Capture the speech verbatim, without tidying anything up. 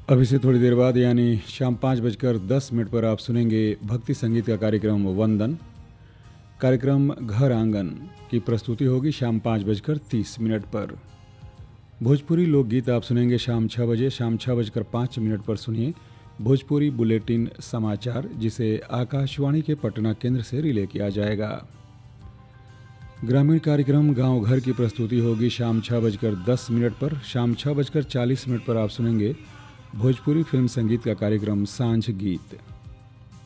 अभी से थोड़ी देर बाद यानी शाम पाँच बजकर दस मिनट पर आप सुनेंगे भक्ति संगीत का कार्यक्रम वंदन। कार्यक्रम घर आंगन की प्रस्तुति होगी शाम पाँच बजकर तीस मिनट पर। भोजपुरी लोकगीत आप सुनेंगे शाम छः बजे। शाम छः बजकर पाँच मिनट पर सुनिए भोजपुरी बुलेटिन समाचार, जिसे आकाशवाणी के पटना केंद्र से रिले किया जाएगा। ग्रामीण कार्यक्रम गांव घर की प्रस्तुति होगी शाम छः बजकर दस मिनट पर। शाम छः बजकर चालीस मिनट पर आप सुनेंगे भोजपुरी फिल्म संगीत का कार्यक्रम सांझ गीत।